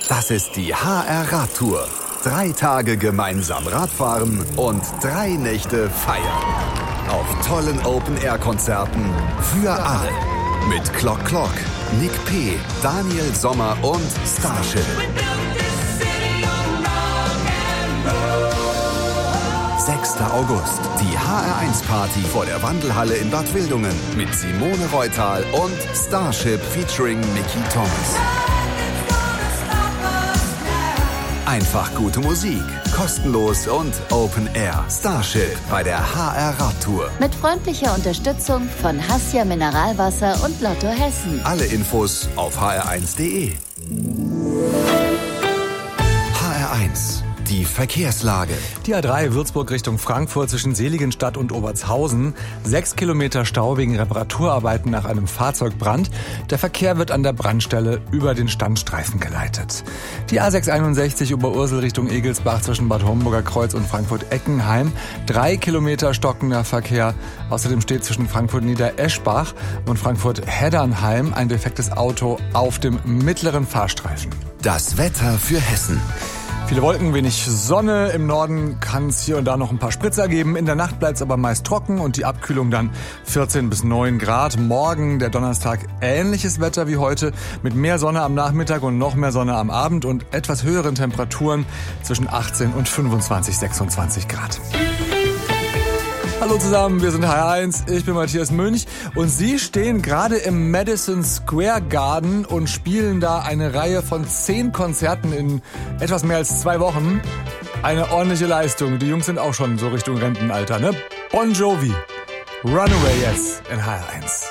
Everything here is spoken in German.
Das ist die HR Radtour. 3 Tage gemeinsam Radfahren und 3 Nächte feiern. Auf tollen Open-Air-Konzerten für alle. Mit Clock Clock, Nick P., Daniel Sommer und Starship. 6. August, die HR1-Party vor der Wandelhalle in Bad Wildungen mit Simone Reutal und Starship featuring Mickey Thomas. Einfach gute Musik, kostenlos und Open Air. Starship bei der HR Radtour. Mit freundlicher Unterstützung von Hassia Mineralwasser und Lotto Hessen. Alle Infos auf hr1.de. HR1. Die Verkehrslage. Die A3 Würzburg Richtung Frankfurt zwischen Seligenstadt und Obertshausen. 6 Kilometer Stau wegen Reparaturarbeiten nach einem Fahrzeugbrand. Der Verkehr wird an der Brandstelle über den Standstreifen geleitet. Die A661 Oberursel Richtung Egelsbach zwischen Bad Homburger Kreuz und Frankfurt-Eckenheim. 3 Kilometer stockender Verkehr. Außerdem steht zwischen Frankfurt-Niedereschbach und Frankfurt-Heddernheim ein defektes Auto auf dem mittleren Fahrstreifen. Das Wetter für Hessen. Viele Wolken, wenig Sonne. Im Norden kann es hier und da noch ein paar Spritzer geben. In der Nacht bleibt es aber meist trocken und die Abkühlung dann 14 bis 9 Grad. Morgen, der Donnerstag, ähnliches Wetter wie heute mit mehr Sonne am Nachmittag und noch mehr Sonne am Abend und etwas höheren Temperaturen zwischen 18 und 25, 26 Grad. Hallo zusammen, wir sind HR1, ich bin Matthias Münch und Sie stehen gerade im Madison Square Garden und spielen da eine Reihe von 10 Konzerten in etwas mehr als 2 Wochen. Eine ordentliche Leistung, die Jungs sind auch schon so Richtung Rentenalter, ne? Bon Jovi, Runaway jetzt in HR1.